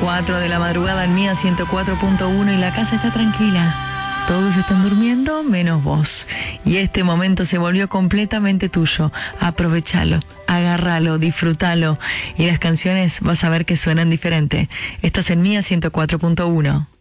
4 de la madrugada en Mía 104.1 y la casa está tranquila. Todos están durmiendo menos vos. Y este momento se volvió completamente tuyo. Aprovechalo, agárralo, disfrútalo. Y las canciones vas a ver que suenan diferente. Estás en Mía 104.1.